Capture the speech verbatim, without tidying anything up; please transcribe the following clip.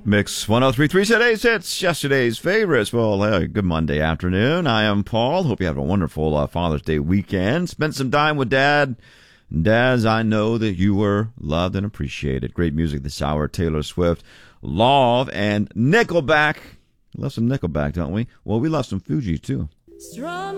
Mix one oh three point three, today's hits, yesterday's favorites. Well, hey, good Monday afternoon. I am Paul. Hope you have a wonderful uh, Father's Day weekend. Spent some time with Dad. Dads, I know that you were loved and appreciated. Great music this hour. Taylor Swift, Love, and Nickelback. Love some Nickelback, don't we? Well, we love some Fugees, too. Strong.